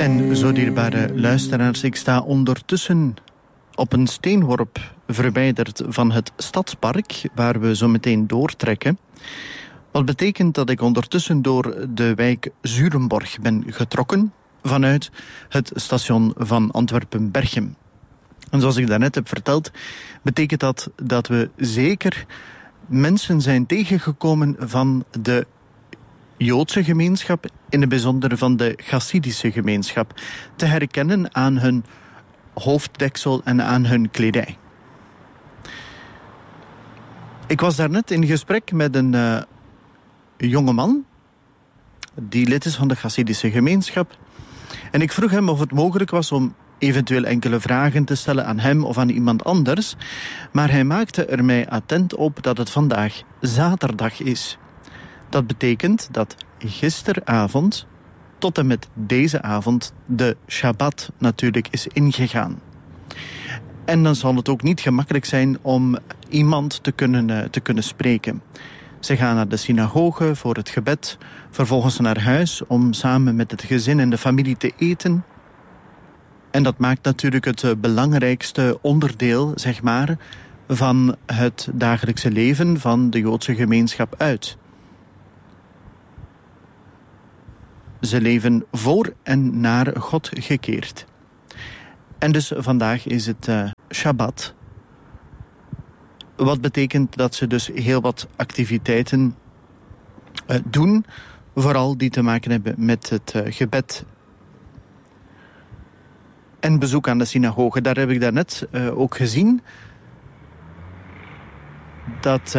En zo dierbare luisteraars, ik sta ondertussen op een steenworp verwijderd van het stadspark, waar we zo meteen doortrekken. Wat betekent dat ik ondertussen door de wijk Zurenborg ben getrokken vanuit het station van Antwerpen-Berchem. En zoals ik daarnet heb verteld, betekent dat we zeker mensen zijn tegengekomen van de Joodse gemeenschap, in het bijzonder van de Chassidische gemeenschap, te herkennen aan hun hoofddeksel en aan hun kledij. Ik was daarnet in gesprek met een jongeman die lid is van de Chassidische gemeenschap. En ik vroeg hem of het mogelijk was om eventueel enkele vragen te stellen aan hem of aan iemand anders. Maar hij maakte er mij attent op dat het vandaag zaterdag is. Dat betekent dat gisteravond tot en met deze avond de Shabbat natuurlijk is ingegaan. En dan zal het ook niet gemakkelijk zijn om iemand te kunnen spreken. Ze gaan naar de synagoge voor het gebed, vervolgens naar huis om samen met het gezin en de familie te eten. En dat maakt natuurlijk het belangrijkste onderdeel, zeg maar, van het dagelijkse leven van de Joodse gemeenschap uit. Ze leven voor en naar God gekeerd. En dus vandaag is het Shabbat. Wat betekent dat ze dus heel wat activiteiten doen, vooral die te maken hebben met het gebed en bezoek aan de synagoge. Daar heb ik daarnet ook gezien dat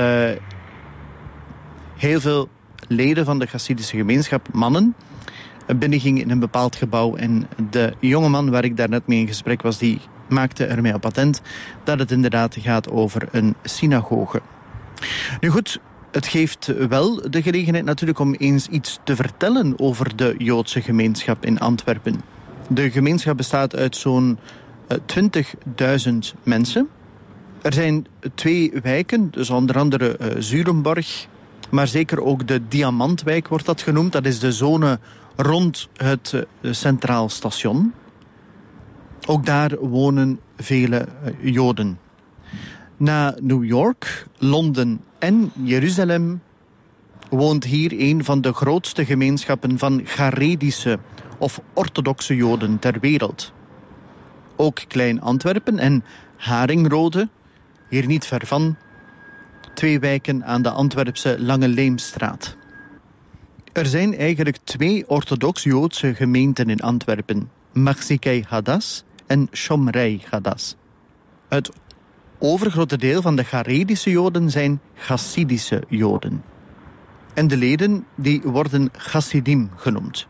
heel veel leden van de Chassidische gemeenschap, mannen, binnengingen in een bepaald gebouw. En de jongeman waar ik daarnet mee in gesprek was, die maakte er mij op attent dat het inderdaad gaat over een synagoge. Nu goed, het geeft wel de gelegenheid natuurlijk om eens iets te vertellen over de Joodse gemeenschap in Antwerpen. De gemeenschap bestaat uit zo'n 20.000 mensen. Er zijn 2 wijken, dus onder andere Zurenborg, maar zeker ook de Diamantwijk wordt dat genoemd. Dat is de zone rond het Centraal Station. Ook daar wonen vele Joden. Na New York, Londen en Jeruzalem woont hier een van de grootste gemeenschappen van Charedische of orthodoxe Joden ter wereld. Ook Klein Antwerpen en Haringrode, hier niet ver van, 2 wijken aan de Antwerpse Lange Leemstraat. Er zijn eigenlijk 2 orthodox-Joodse gemeenten in Antwerpen, Machzikei Hadas en Shomrei Hadas. Het overgrote deel van de Charedische Joden zijn Chassidische Joden. En de leden die worden Chassidim genoemd.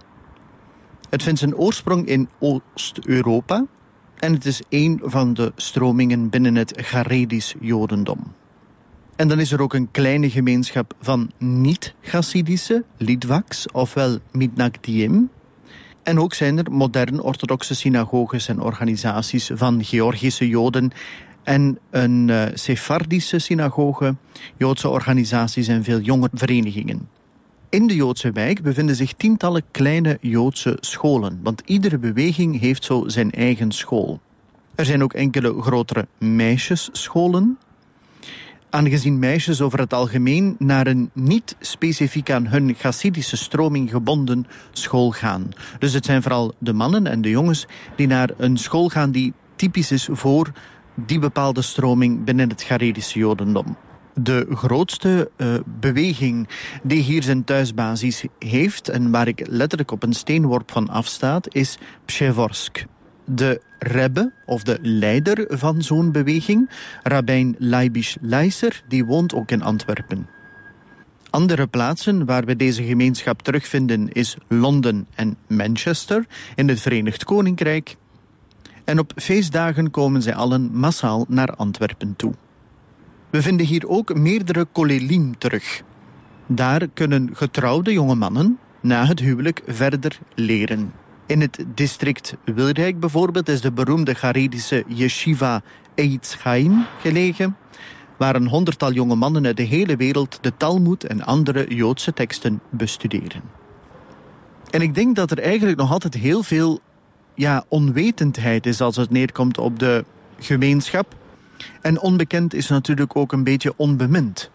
Het vindt zijn oorsprong in Oost-Europa en het is een van de stromingen binnen het Charedisch Jodendom. En dan is er ook een kleine gemeenschap van niet-Chassidische, Litvaks, ofwel Mitnagdiim. En ook zijn er moderne orthodoxe synagoges en organisaties van Georgische Joden en een Sephardische synagoge, Joodse organisaties en veel jonge verenigingen. In de Joodse wijk bevinden zich tientallen kleine Joodse scholen, want iedere beweging heeft zo zijn eigen school. Er zijn ook enkele grotere meisjesscholen. Aangezien meisjes over het algemeen naar een niet specifiek aan hun Chassidische stroming gebonden school gaan. Dus het zijn vooral de mannen en de jongens die naar een school gaan die typisch is voor die bepaalde stroming binnen het Charedische Jodendom. De grootste beweging die hier zijn thuisbasis heeft en waar ik letterlijk op een steenworp van afstaat, is Pshevorsk. De rebbe, of de leider van zo'n beweging, Rabbijn Leibish Leiser, die woont ook in Antwerpen. Andere plaatsen waar we deze gemeenschap terugvinden is Londen en Manchester in het Verenigd Koninkrijk. En op feestdagen komen zij allen massaal naar Antwerpen toe. We vinden hier ook meerdere kolelim terug. Daar kunnen getrouwde jonge mannen na het huwelijk verder leren. In het district Wilrijk bijvoorbeeld is de beroemde Charedische Yeshiva Eitz Chaim gelegen, waar een 100-tal jonge mannen uit de hele wereld de Talmoed en andere Joodse teksten bestuderen. En ik denk dat er eigenlijk nog altijd heel veel onwetendheid is als het neerkomt op de gemeenschap. En onbekend is natuurlijk ook een beetje onbemind.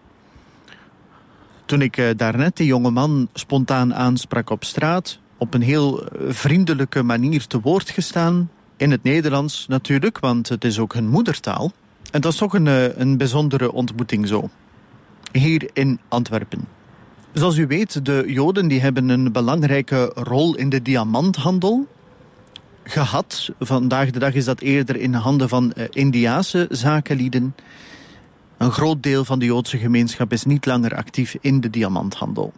Toen ik daarnet die jonge man spontaan aansprak op straat, op een heel vriendelijke manier te woord gestaan. In het Nederlands natuurlijk, want het is ook hun moedertaal. En dat is toch een bijzondere ontmoeting zo. Hier in Antwerpen. Zoals u weet, de Joden die hebben een belangrijke rol in de diamanthandel gehad. Vandaag de dag is dat eerder in handen van Indiase zakenlieden. Een groot deel van de Joodse gemeenschap is niet langer actief in de diamanthandel.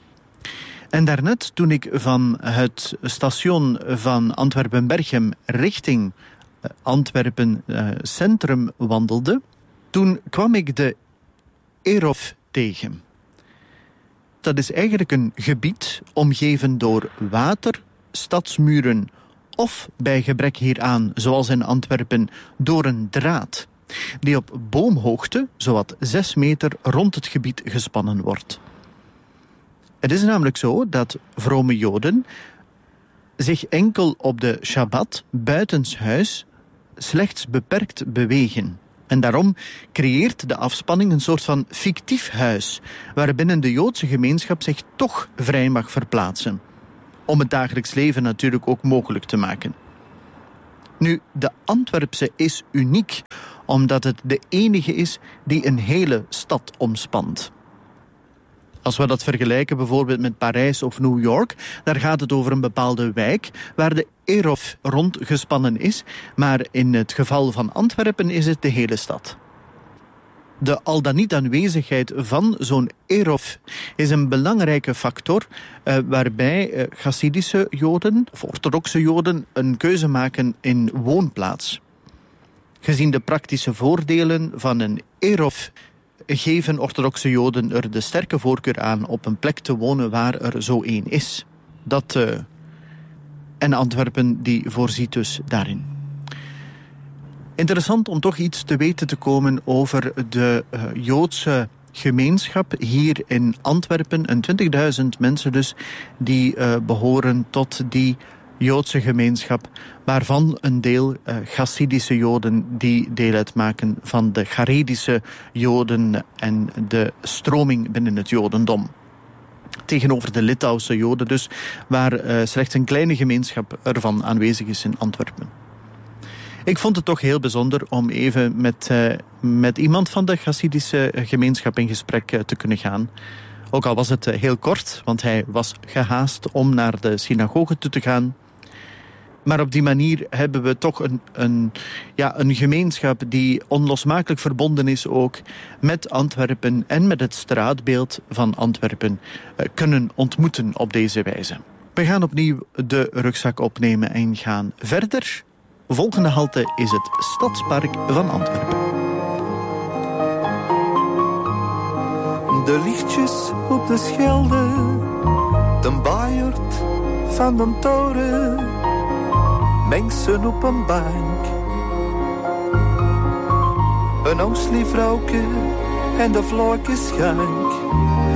En daarnet, toen ik van het station van Antwerpen-Berchem richting Antwerpen centrum wandelde, toen kwam ik de Erof tegen. Dat is eigenlijk een gebied omgeven door water, stadsmuren of bij gebrek hieraan, zoals in Antwerpen, door een draad die op boomhoogte, zowat 6 meter, rond het gebied gespannen wordt. Het is namelijk zo dat vrome Joden zich enkel op de Shabbat buitenshuis slechts beperkt bewegen. En daarom creëert de afspanning een soort van fictief huis, waarbinnen de Joodse gemeenschap zich toch vrij mag verplaatsen. Om het dagelijks leven natuurlijk ook mogelijk te maken. Nu, de Antwerpse is uniek, omdat het de enige is die een hele stad omspant. Als we dat vergelijken bijvoorbeeld met Parijs of New York, daar gaat het over een bepaalde wijk waar de Erof rondgespannen is, maar in het geval van Antwerpen is het de hele stad. De al dan niet aanwezigheid van zo'n Erof is een belangrijke factor waarbij Chassidische Joden of orthodoxe Joden een keuze maken in woonplaats. Gezien de praktische voordelen van een Erof geven orthodoxe Joden er de sterke voorkeur aan op een plek te wonen waar er zo één is. En Antwerpen die voorziet dus daarin. Interessant om toch iets te weten te komen over de Joodse gemeenschap hier in Antwerpen. Een 20.000 mensen dus die behoren tot die Joodse gemeenschap, waarvan een deel Chassidische Joden die deel uitmaken van de Charedische Joden en de stroming binnen het Jodendom. Tegenover de Litouwse Joden dus, waar slechts een kleine gemeenschap ervan aanwezig is in Antwerpen. Ik vond het toch heel bijzonder om even met iemand van de Chassidische gemeenschap in gesprek te kunnen gaan. Ook al was het heel kort, want hij was gehaast om naar de synagoge toe te gaan. Maar op die manier hebben we toch een gemeenschap die onlosmakelijk verbonden is ook met Antwerpen en met het straatbeeld van Antwerpen kunnen ontmoeten op deze wijze. We gaan opnieuw de rugzak opnemen en gaan verder. Volgende halte is het Stadspark van Antwerpen. De lichtjes op de Schelde, de baaierd van de toren, mensen op een bank. Een oudlief vrouwke en de vlokjes schank.